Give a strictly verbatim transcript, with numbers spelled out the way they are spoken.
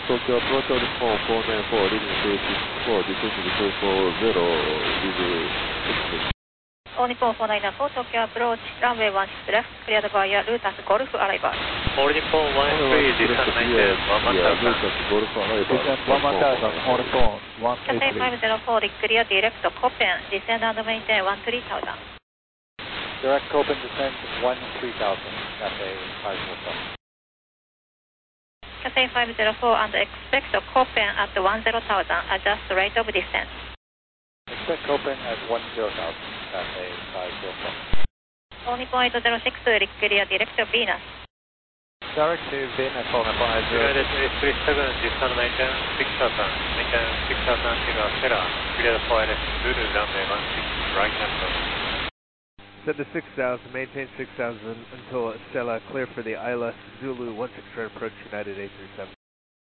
Tokyo approach on the phone four nine four, leading three six four, descending three four zero, with All Nippon four nine four, Tokyo approach, runway one six left, cleared via Lutas Golf arrival. All Nippon one three, descend maintain one one thousand. Lutas Golf arrival. Descend one one thousand, All Nippon one eight Cathay three. five zero four, clear direct Copen, descend and maintain one three thousand. Direct Copen descend one three thousand, Cathay five zero four. Cathay five zero four and expect Copen at one zero thousand, adjust rate of descent. Expect Copen at one zero thousand, Cathay five zero four. All Nippon eight zero six, clear direct Venus. Direct to Venus, All Nippon eight zero United six. three three seven, descend maintain six thousand, maintain six thousand Kilo Stella, cleared for L S Zulu, runway one six, right hand. Set to six thousand, maintain six thousand until Stella, clear for the I L S Zulu one six, turn approach United eight three seven.